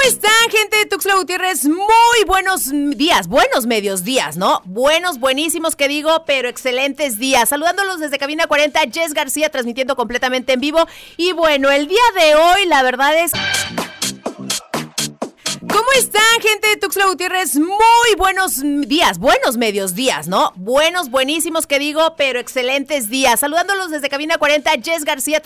están, gente de Tuxtla Gutiérrez? Muy buenos días, buenos medios días, ¿no? Buenos, buenísimos que digo, pero excelentes días. Saludándolos desde Cabina 40, Jess García transmitiendo completamente en vivo. Y bueno, el día de hoy, la verdad es... ¿Cómo están, gente de Tuxtla Gutiérrez? Muy buenos días, buenos medios días, ¿no? Buenos, buenísimos que digo, pero excelentes días. Saludándolos desde Cabina 40, Jess García